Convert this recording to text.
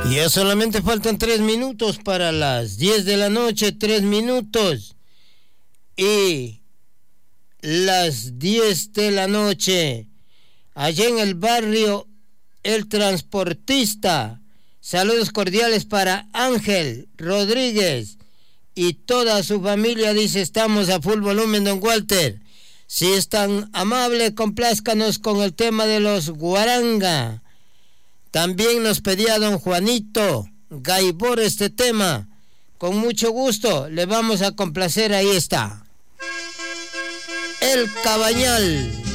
Ya solamente faltan 3 minutos para las 10 de la noche, 3 minutos. Y las 10 de la noche, allá en el barrio El Transportista. Saludos cordiales para Ángel Rodríguez y toda su familia. Dice, estamos a full volumen, don Walter. Si es tan amable, complázcanos con el tema de los guaranga. También nos pedía don Juanito Gaibor este tema. Con mucho gusto le vamos a complacer. Ahí está El Cabañal.